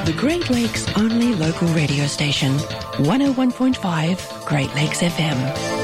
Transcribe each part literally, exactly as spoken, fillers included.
The Great Lakes only local radio station, one oh one point five Great Lakes F M.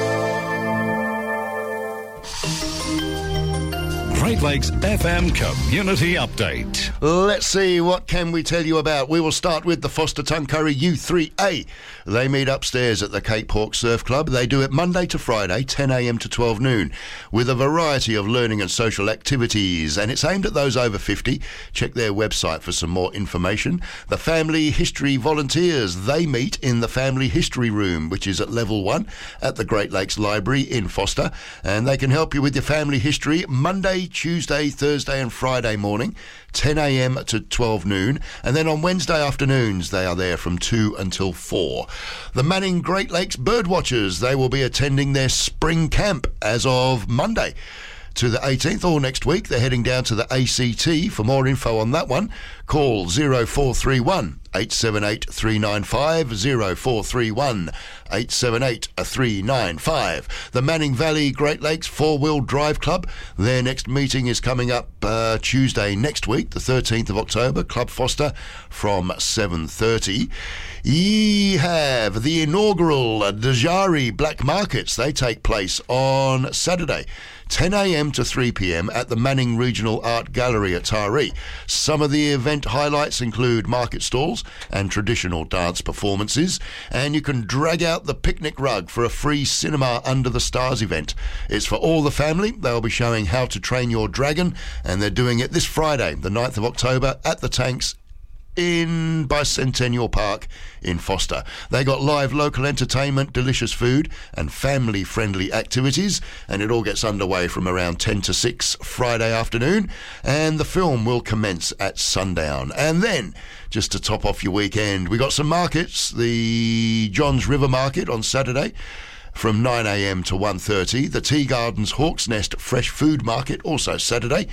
Great Lakes F M Community Update. Let's see, what can we tell you about? We will start with the Foster Tuncurry U three A. They meet upstairs at the Cape Hawk Surf Club. They do it Monday to Friday, ten a m to twelve noon, with a variety of learning and social activities, and it's aimed at those over fifty. Check their website for some more information. The Family History Volunteers, they meet in the Family History Room, which is at level one at the Great Lakes Library in Foster, and they can help you with your family history Monday, Tuesday, Thursday and Friday morning, ten a m to twelve noon, and then on Wednesday afternoons they are there from two until four. The Manning Great Lakes Birdwatchers, they will be attending their spring camp as of Monday to the eighteenth, or next week. They're heading down to the A C T. For more info on that one, call zero four three one, eight seven eight, three nine five, zero four three one, eight seven eight, three nine five. The Manning Valley Great Lakes Four-Wheel Drive Club, their next meeting is coming up uh, Tuesday next week, the thirteenth of October, Club Foster, from seven thirty. Ye have the inaugural Dajari Black Markets. They take place on Saturday, ten a m to three p m at the Manning Regional Art Gallery at Taree. Some of the event highlights include market stalls and traditional dance performances, and you can drag out the picnic rug for a free Cinema Under the Stars event. It's for all the family. They'll be showing how to train your dragon, and they're doing it this Friday, the ninth of October, at the Tanks in Bicentennial Park in Foster. They got live local entertainment, delicious food and family-friendly activities, and it all gets underway from around ten to six Friday afternoon, and the film will commence at sundown. And then, just to top off your weekend, we got some markets. The Johns River Market on Saturday from nine a m to one thirty. The Tea Gardens Hawks Nest Fresh Food Market, also Saturday,